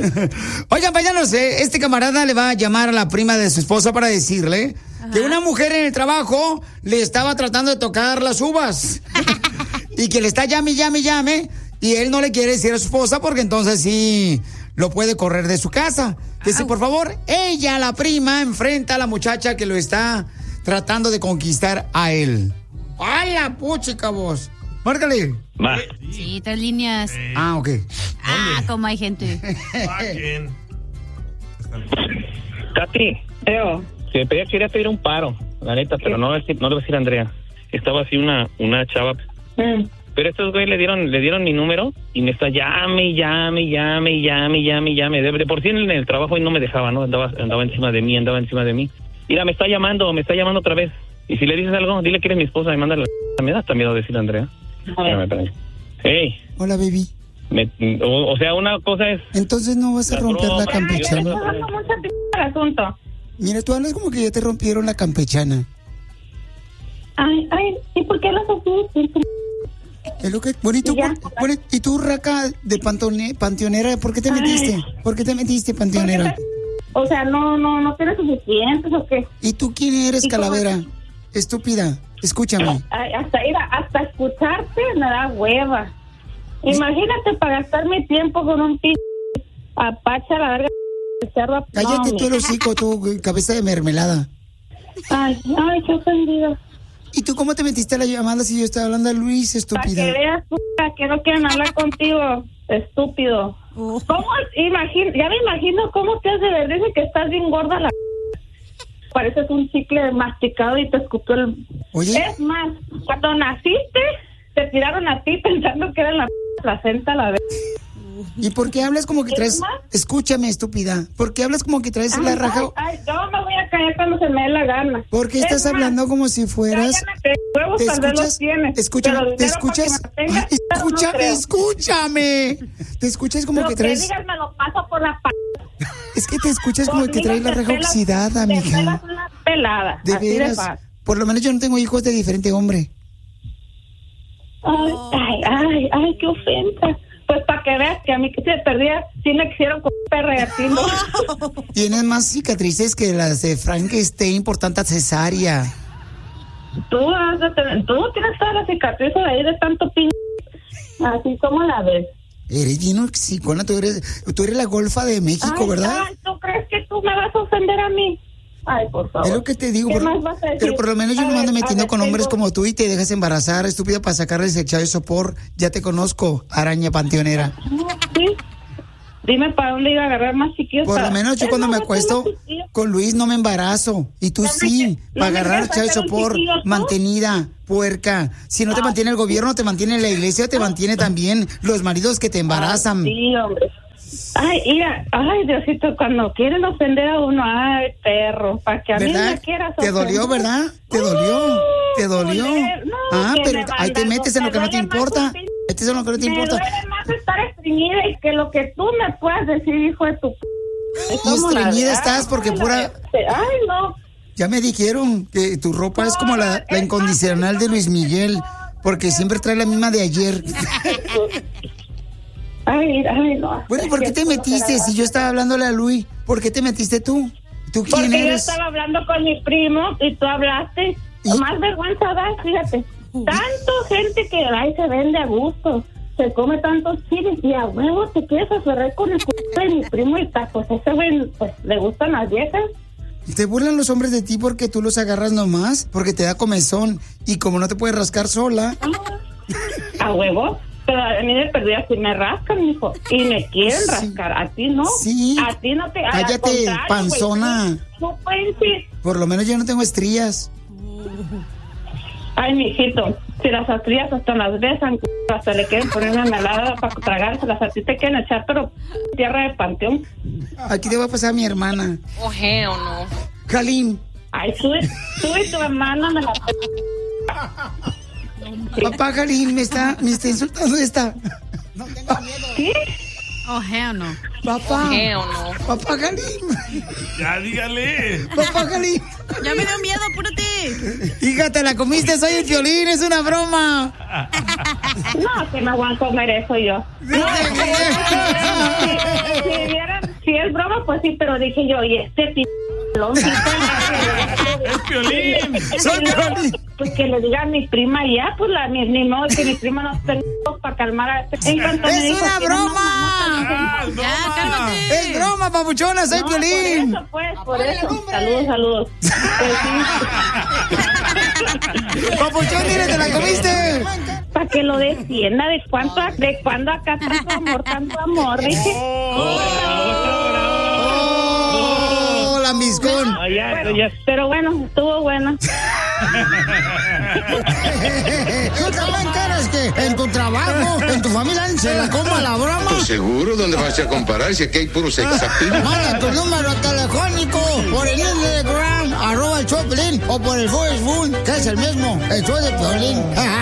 Oigan, paisanos, este camarada le va a llamar a la prima de su esposa para decirle que una mujer en el trabajo le estaba tratando de tocar las uvas. Y que le está llame. Y él no le quiere decir a su esposa porque entonces sí lo puede correr de su casa. Que si por favor, ella, la prima, enfrenta a la muchacha que lo está tratando de conquistar a él. ¡Hala, puchica vos! Márcale. Sí, 3 líneas. Ah, ok. Como hay gente. Katy, te quería pedir un paro, la neta, pero no le voy a decir a Andrea. Estaba así una chava. Pero estos güeyes le dieron mi número y me está llame. De por sí en el trabajo y no me dejaba, ¿no? Andaba encima de mí. Mira, me está llamando otra vez. Y si le dices algo, dile que eres mi esposa y mándale. Me da hasta miedo decirle a Andrea. Hey. Hola, baby. O sea, una cosa es... Entonces no vas a romper la campechana. Asunto. Mira, tú hablas como que ya te rompieron la campechana. Ay, ¿y por qué las así? Es lo que... Bueno, ¿y tú, raca de panteonera, por qué te metiste? ¿Por qué te metiste, panteonera? O sea, no tienes suficientes, ¿o qué? ¿Y tú quién eres, calavera? Estúpida, escúchame. Hasta escucharte me da hueva. Imagínate para gastar mi tiempo con un apache a la verga. Cállate tú el hocico, tú, cabeza de mermelada. Ay, qué ofendido. ¿Y tú cómo te metiste a la llamada si yo estaba hablando a Luis, estúpida? Para que veas, que no quieren hablar contigo, estúpido. ¿Cómo? Ya me imagino cómo te hace ver. Dice que estás bien gorda la... Pareces un chicle masticado y te escupió el... Oye. Es más, cuando naciste, te tiraron a ti pensando que era la placenta la vez. ¿Y por qué hablas como que traes... Escúchame, estúpida. ¿Por qué hablas como que traes la raja? Yo me voy a callar cuando se me dé la gana. ¿Por qué estás hablando como si fueras... ¿Te escuchas? Escúchame. Te escuchas como que traes... Lo que digas me lo paso por la Es que te escuchas como que traes la raja oxidada, mija. Te pelas una pelada. De veras. Por lo menos yo no tengo hijos de diferente hombre. Ay, qué ofensa. Pues para que veas que a mí que se perdía, sí me quisieron con perreatino. Tienes más cicatrices que las de Frankenstein por tanta cesárea. Tú tienes todas las cicatrices ahí de tanto así como la ves. Eres bien oxicona, tú eres la golfa de México, ¿verdad? ¿Tú crees que tú me vas a ofender a mí? Ay, por favor. Es lo que te digo, pero por lo menos yo no me ando metiendo con hombres como tú y te dejas embarazar, estúpida, para sacarles el chavo de sopor. Ya te conozco, araña panteonera. Sí. Dime para dónde ir a agarrar más chiquillos. Por lo menos yo cuando me acuesto con Luis no me embarazo. Y tú sí, para agarrar chavo de sopor, mantenida, puerca. Si no te mantiene el gobierno, te mantiene la iglesia, te mantiene también los maridos que te embarazan. Sí, hombre. Mira, Diosito, cuando quieren ofender a uno, perro, para que a mí me quieras ofender. ¿Te dolió, verdad? ¿Te dolió? Pero ahí te metes en lo que no te importa. Me duele más estar estreñida y que lo que tú me puedas decir, hijo de tu... Y estreñida estás porque pura... Ay, no. Ya me dijeron que tu ropa es como la incondicional de Luis Miguel, porque siempre trae la misma de ayer. Ay, no. Bueno, ¿por qué te metiste? Si yo estaba hablándole a Luis, ¿por qué te metiste tú? ¿Tú quién porque eres? Yo estaba hablando con mi primo y tú hablaste. Más vergüenza da, fíjate. Tanto gente que ahí se vende a gusto, se come tantos chiles y a huevo te quieres aferrar con el de mi primo y pues ese güey pues le gustan las viejas. ¿Te burlan los hombres de ti porque tú los agarras nomás? Porque te da comezón y como no te puedes rascar sola. ¿A huevo? Pero a mí de perdida sí me rascan, mijo. Y me quieren rascar. A ti no. Sí. A ti no te... Cállate, panzona. No pueden decir. Por lo menos yo no tengo estrías. Ay, mijito, si las estrías hasta las besan, hasta le quieren poner una melada para tragárselas, a ti te quieren echar, pero tierra de panteón. Aquí te va a pasar a mi hermana. Ojeo, no. Jalín. Ay, tú y tu hermana me la... Papá Jalín me está insultando esta. No tengo miedo. ¿Sí? Ojeo, no. Papá. ¿Qué o no? Papá Kalim. Ya, dígale. Papá Kalim. Ya me dio miedo, apúrate. Hija, te la comiste, soy el Piolín, es una broma. No, que me voy a comer eso yo. No, si es broma, pues sí, pero dije yo, y este ¡Es Piolín! Soy Piolín. Pues que le diga a mi prima ya, pues ni modo que mi prima no tenga para calmar a este. ¡Es una broma! Ya, cálmate. ¡Es broma, papuchona! ¡Soy Piolín! Por eso. Saludos. Pues sí. Papuchón, dile, ¿te la comiste? Para que lo defienda, ¿de cuándo acá tanto amor? Dije. ¡Oh, la miscón! Pero bueno, estuvo bueno. ¿Tú también quieres que en tu trabajo, en tu familia, se la coma la broma? Pues seguro, ¿dónde vas a comparar si aquí hay puros exactivos? Manda tu número telefónico por el Instagram, @el Choplin, o por el Facebook, que es el mismo, el show de Piolín.